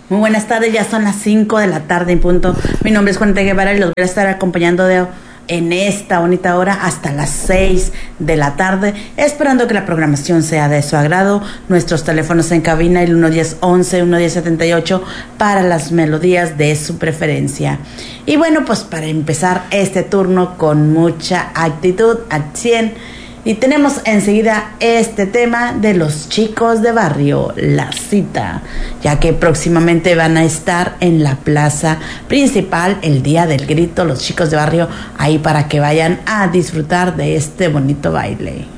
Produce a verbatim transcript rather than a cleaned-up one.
Muy buenas tardes, ya son las cinco de la tarde en punto. Mi nombre es Juanita Guevara y los voy a estar acompañando de, en esta bonita hora hasta las seis de la tarde, esperando que la programación sea de su agrado. Nuestros teléfonos en cabina, el uno uno uno, uno uno siete ocho, para las melodías de su preferencia. Y bueno, pues para empezar este turno con mucha actitud al cien, y tenemos enseguida este tema de los chicos de barrio, La Cita, ya que próximamente van a estar en la plaza principal el día del grito, los chicos de barrio, ahí para que vayan a disfrutar de este bonito baile.